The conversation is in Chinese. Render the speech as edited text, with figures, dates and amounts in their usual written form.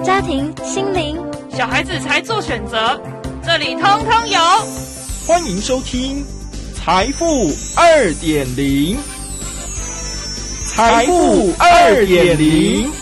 家庭、心灵， 小孩子才做选择，这里通通有。 欢迎收听财富2.0，财富2.0。